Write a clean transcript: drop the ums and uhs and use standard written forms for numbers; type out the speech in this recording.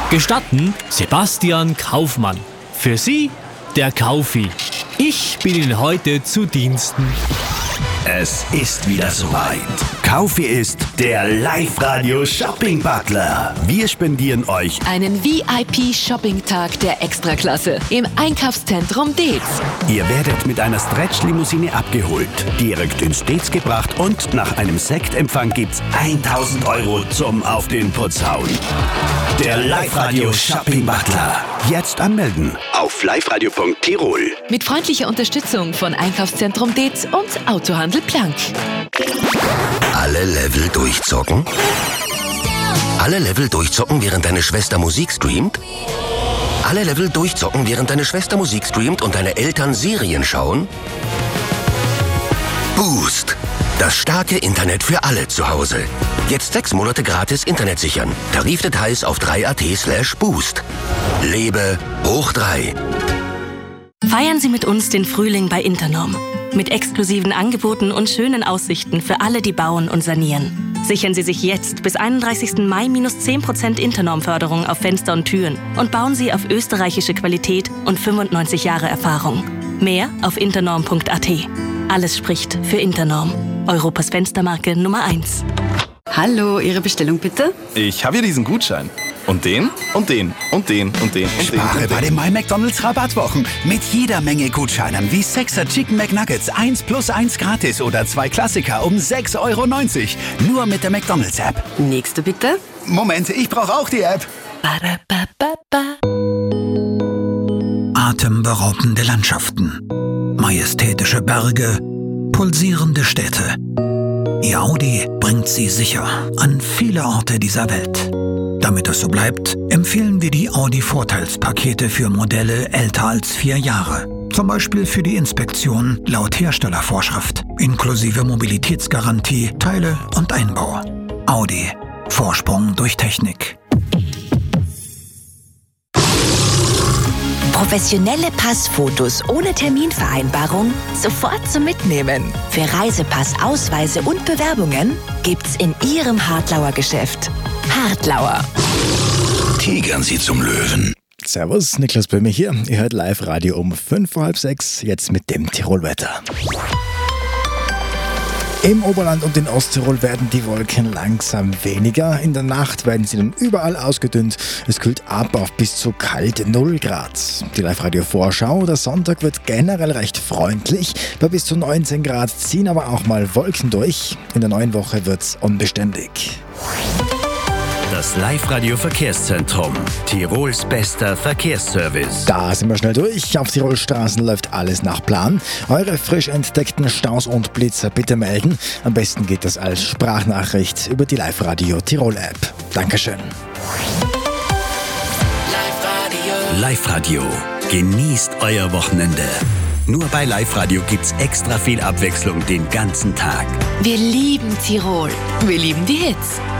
Gestatten Sebastian Kaufmann. Für Sie der Kaufi. Ich bin Ihnen heute zu Diensten. Es ist wieder soweit. Kaufi ist der Live-Radio-Shopping-Butler. Wir spendieren euch einen VIP-Shopping-Tag der Extraklasse im Einkaufszentrum Deetz. Ihr werdet mit einer Stretch-Limousine abgeholt, direkt ins Deetz gebracht und nach einem Sektempfang gibt's 1.000 € zum Auf den Putz hauen. Der Live-Radio-Shopping-Butler. Jetzt anmelden auf liveradio.tirol. Mit freundlicher Unterstützung von Einkaufszentrum Deetz und Autohandel Planck. Alle Level durchzocken? Alle Level durchzocken, während deine Schwester Musik streamt? Alle Level durchzocken, während deine Schwester Musik streamt und deine Eltern Serien schauen? Boost. Das starke Internet für alle zu Hause. Jetzt 6 Monate gratis Internet sichern. Tarifdetails auf 3at/boost. Lebe hoch 3. Feiern Sie mit uns den Frühling bei Internorm. Mit exklusiven Angeboten und schönen Aussichten für alle, die bauen und sanieren. Sichern Sie sich jetzt bis 31. Mai minus 10% Internorm-Förderung auf Fenster und Türen und bauen Sie auf österreichische Qualität und 95 Jahre Erfahrung. Mehr auf internorm.at. Alles spricht für Internorm. Europas Fenstermarke Nummer 1. Hallo, Ihre Bestellung bitte? Ich habe hier diesen Gutschein. Und den, und den, und den, und den, und den. Spare bei den My McDonald's Rabattwochen. Mit jeder Menge Gutscheinen wie 6er Chicken McNuggets 1+1 gratis oder 2 Klassiker um 6,90 €. Nur mit der McDonald's App. Nächste bitte? Moment, ich brauche auch die App. Atemberaubende Landschaften, majestätische Berge, pulsierende Städte. Ihr Audi bringt Sie sicher an viele Orte dieser Welt. Damit es so bleibt, empfehlen wir die Audi-Vorteilspakete für Modelle älter als 4 Jahre. Zum Beispiel für die Inspektion laut Herstellervorschrift, inklusive Mobilitätsgarantie, Teile und Einbau. Audi. Vorsprung durch Technik. Professionelle Passfotos ohne Terminvereinbarung sofort zum Mitnehmen. Für Reisepass, Ausweise und Bewerbungen gibt's in Ihrem Hartlauer Geschäft. Hartlauer. Tigern Sie zum Löwen. Servus, Niklas Böhme hier. Ihr hört Live-Radio um 5 vor halb 6, jetzt mit dem Tirolwetter. Im Oberland und in Osttirol werden die Wolken langsam weniger. In der Nacht werden sie dann überall ausgedünnt. Es kühlt ab auf bis zu kalt 0 Grad. Die Live-Radio-Vorschau, der Sonntag wird generell recht freundlich. Bei bis zu 19 Grad ziehen aber auch mal Wolken durch. In der neuen Woche wird's unbeständig. Das Live-Radio-Verkehrszentrum. Tirols bester Verkehrsservice. Da sind wir schnell durch. Auf Tirol Straßen läuft alles nach Plan. Eure frisch entdeckten Staus und Blitzer bitte melden. Am besten geht das als Sprachnachricht über die Live-Radio Tirol-App. Dankeschön. Live-Radio. Genießt euer Wochenende. Nur bei Live-Radio gibt's extra viel Abwechslung den ganzen Tag. Wir lieben Tirol. Wir lieben die Hits.